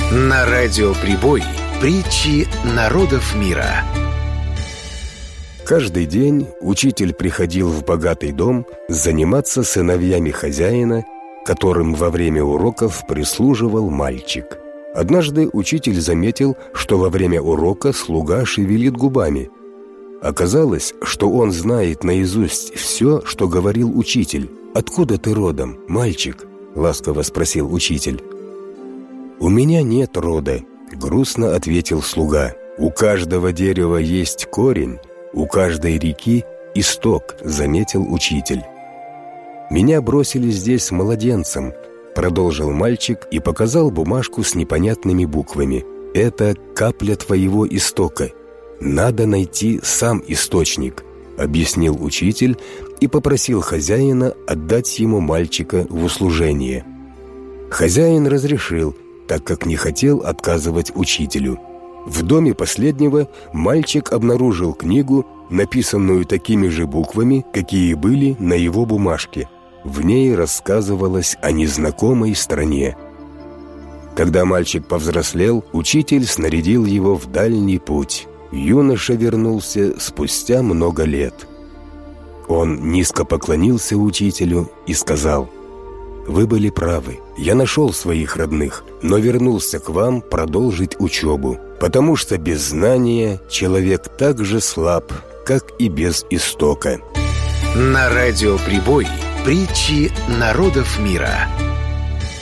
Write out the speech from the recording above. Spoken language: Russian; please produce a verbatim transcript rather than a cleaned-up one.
На радио Прибой притчи народов мира. Каждый день учитель приходил в богатый дом заниматься сыновьями хозяина, которым во время уроков прислуживал мальчик. Однажды учитель заметил, что во время урока слуга шевелит губами. Оказалось, что он знает наизусть все, что говорил учитель. «Откуда ты родом, мальчик?» — ласково спросил учитель. «У меня нет рода», — грустно ответил слуга. «У каждого дерева есть корень, у каждой реки исток», — заметил учитель. «Меня бросили здесь младенцем», — продолжил мальчик и показал бумажку с непонятными буквами. «Это капля твоего истока. Надо найти сам источник», — объяснил учитель и попросил хозяина отдать ему мальчика в услужение. Хозяин разрешил, так как не хотел отказывать учителю. В доме последнего мальчик обнаружил книгу, написанную такими же буквами, какие были на его бумажке. В ней рассказывалось о незнакомой стране. Когда мальчик повзрослел, учитель снарядил его в дальний путь. Юноша вернулся спустя много лет. Он низко поклонился учителю и сказал: «Вы были правы, я нашел своих родных, но вернулся к вам продолжить учебу, потому что без знания человек так же слаб, как и без истока». На радио Прибой притчи народов мира.